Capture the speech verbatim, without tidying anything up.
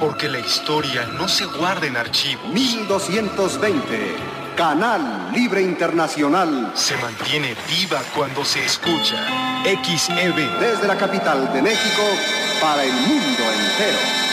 Porque la historia no se guarda en archivos. mil doscientos veinte, Canal Libre Internacional. Se mantiene viva cuando se escucha. X E V. Desde la capital de México, para el mundo entero.